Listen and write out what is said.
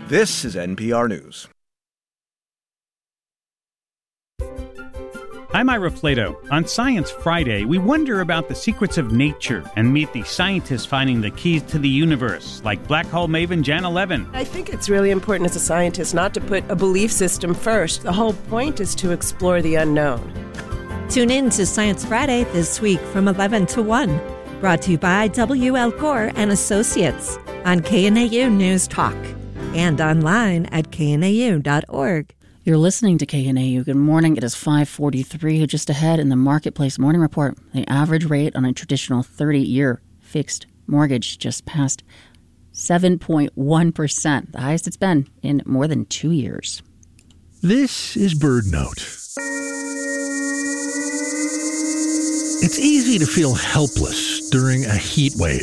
This is NPR News. I'm Ira Flato. On Science Friday, we wonder about the secrets of nature and meet the scientists finding the keys to the universe, like black hole maven Janna Levin. I think it's really important as a scientist not to put a belief system first. The whole point is to explore the unknown. Tune in to Science Friday this week from 11 to 1. Brought to you by W.L. Gore and Associates on KNAU News Talk and online at knau.org. You're listening to KNAU. Good morning. It is 5:43. Just ahead in the Marketplace Morning Report, the average rate on a traditional 30-year fixed mortgage just passed 7.1%, the highest it's been in more than 2 years. This is BirdNote. It's easy to feel helpless during a heat wave.